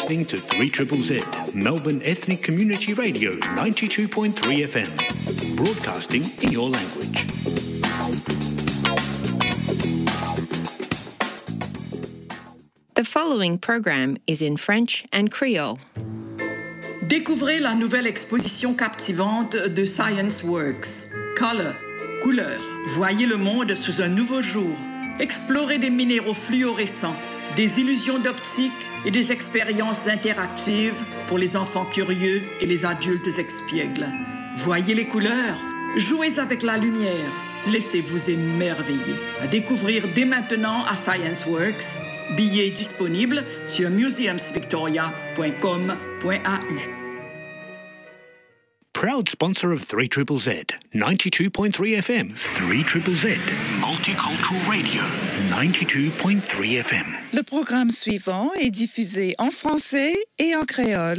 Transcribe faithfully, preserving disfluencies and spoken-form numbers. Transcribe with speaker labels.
Speaker 1: listening to three Z Z, Melbourne Ethnic Community Radio, ninety-two point three F M, broadcasting in your language.
Speaker 2: The following program is in French and Creole.
Speaker 3: Découvrez la nouvelle exposition captivante de Science Works. Color, couleur. Voyez le monde sous un nouveau jour. Explorez des minéraux fluorescents, des illusions d'optique et des expériences interactives pour les enfants curieux et les adultes expiègles. Voyez les couleurs, jouez avec la lumière, laissez-vous émerveiller. À découvrir dès maintenant à Science Works. Billets disponibles sur museums victoria point com point a u.
Speaker 1: Proud sponsor of three Z Z Z, ninety-two point three F M, three Z Z Z, Multicultural Radio, ninety-two point three F M.
Speaker 4: Le programme suivant est diffusé en français et en créole.